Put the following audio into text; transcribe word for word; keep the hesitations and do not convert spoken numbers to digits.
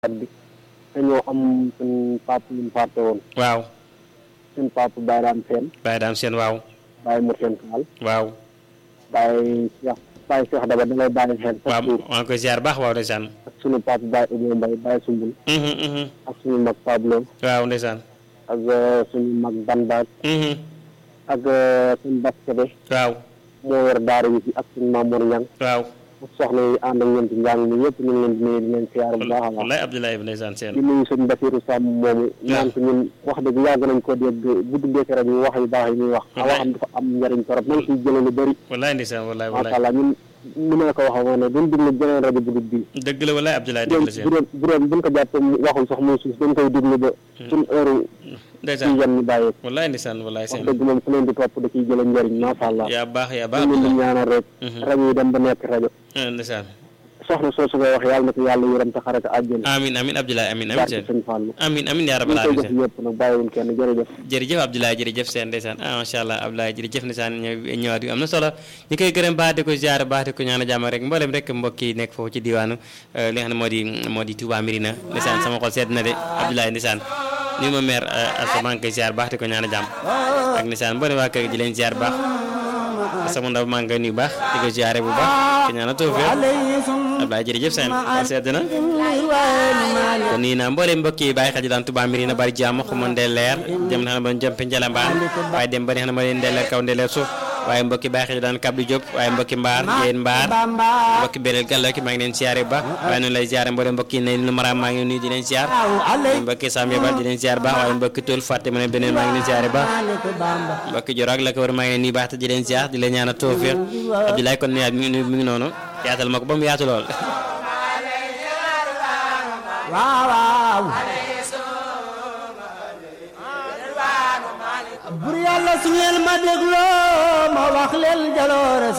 bi dañoo am suñ papa ñu fàtte woon. waaw. suñ papa Baye Dame Sène. Baye Dame Sène waaw. Baye Mor Sène Fall. waaw. Baye Cheikh Baye Cheikh Daba da lay bàyyi xel. waaw maa ngi koy ziar baax waaw ndeysaan. ak suñu papa Baye Oudou Mbaye Baye Sumbul. ak suñu mag Pablo. waaw ndeysaan. ak suñu mag Banbaat. ak suñu Baskede. waaw. moo yor daara yi fi ak suñu Mamour Niang. waaw. soxna yi ànd ak ñoom ci njàng mi yëpp ñu ngi leen di nuyu di leen siyaar bu baax a baax. wallaay Abdoulaye bi ndeysaan seen. di nuyu suñu Basiru Sàmm moomu. ñaan ko ñun wax dëgg yàgg nañ ko dégg bu duggee ci rajo wax yu baax yi muy wax. wallaay waxam dafa am njëriñ torop nañ ciy jëlee lu bëri. wallaay ndeysaan wallaay wallaay. macha allah ñun ni ma la ko waxee woon ne duñ déglu beneen rajo bu dul bii. dëgg la wallaay Abdoulaye dëgg la seen. bu doon bu doon buñ ko jàppee waxul sax muy suuf dañ koy déglu ba. suñ heure ndeysaan ci yan ñu bàyyee. wallaay ndeysaan wallaay wax seen. dëgg moom ku leen di topp da ciy jëlee njëriñ macha allah. yaa baax yaa baax ñu leen di ñaanal rek. rajo yi dem ba nekk rajo. ndeysaan. soxna soosu ngay wax yàlla na ko yàlla yërëm te xare ko àjjana. amiin amiin Abdoulaye amiin amiin barke seen. sëñ Fallou. amiin amiin yaa rabbal ñu koy aalamiin def seen. yëpp nag bàyyiwuñ kenn jërëjëf. jërëjëf Abdoulaye jërëjëf seen ndeysaan ah macha allah Abdoulaye jërëjëf ndeysaan ñëw ñëwaat yu am na solo ñu koy gërëm baax di ko ziar baax di ko ñaan jàmm rek mboolem rek mbokk yi nekk foofu ci diwaanu li nga xam ne moo di moo di Touba Mirina ndeysaan sama xol sedd na de Abdoulaye ndeysaan ni ma mère Assa maa ngi koy ziar baax di ko ñaan jàmm ak ndeysaan mboolem waa kër gi di leen ziar baax sama ndaw maa ngi koy nuyu baax di ko ziare bu baax di ñaan tawfeex Abdoulaye jërëjëf seen xol sedd na kon nii naa mboolem mbokk yi bàyyi xel ji daan Touba Mirina bari jàmm xuma ndelleer jëm na xam ne ba jëmpe njalambaan waaye dem bari xam ne ma leen ndelleer kaw ndelleer suuf waaye mbokki bàyyi xel ji daan Kabdi Diop waaye mbokki mbaar yéen mbaar mbokki beleel gàllo ki maa ngi leen siyaare bu baax waaye noonu lay siyaare mboolem mbokki ne lu maraam maa ngi nuyu di leen siyaar mbokki Sambe Ba di leen siyaar baax waaye mbokki tool fàtte ma ne beneen maa ngi leen siyaare baax mbokki Joro ak la ko war maa ngi leen nuyu baax te di leen siyaar di leen ñaanal tawfiq Abdoulaye kon nuyaat mi ngi mi ngi noonu yaatal ma ko ba mu yaatu lool waaw bur yàlla su ngeen ma dégloo ma wax leen jaloore